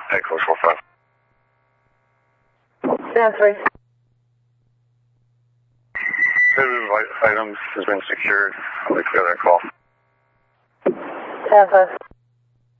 Echo 45. Stand 3. Items has been secured. I'll make that call. Stand 5.